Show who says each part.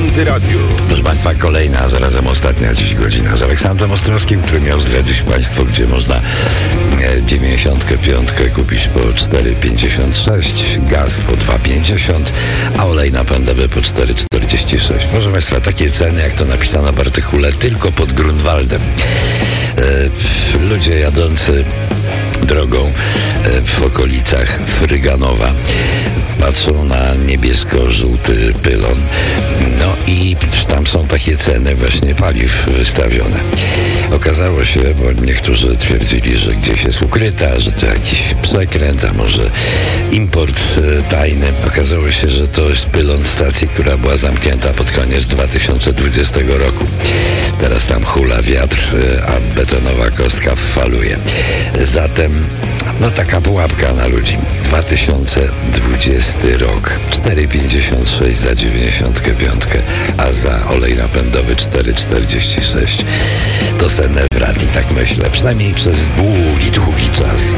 Speaker 1: Antyradiu.
Speaker 2: Proszę Państwa, kolejna, a zarazem ostatnia dziś godzina z Aleksandrem Ostrowskim, który miał zdradzić Państwu, gdzie można 95 kupić po 4,56, gaz po 2,50, a olej napędowy po 4,46. Proszę Państwa, takie ceny, jak to napisano w artykule, tylko pod Grunwaldem. Ludzie jadący drogą w okolicach Fryganowa patrzą na niebiesko-żółty pylon. No i tam są takie ceny właśnie paliw wystawione. Okazało się, bo niektórzy twierdzili, że gdzieś jest ukryta, że to jakiś przekręt, a może import tajny. Okazało się, że to jest pylon stacji, która była zamknięta pod koniec 2020 roku. Teraz tam hula wiatr, a betonowa kostka faluje. Zatem no taka pułapka na ludzi. 2020 rok. 4,56 za 95, a za olej napędowy 4,46. To se nevrat i tak myślę. Przynajmniej przez długi czas.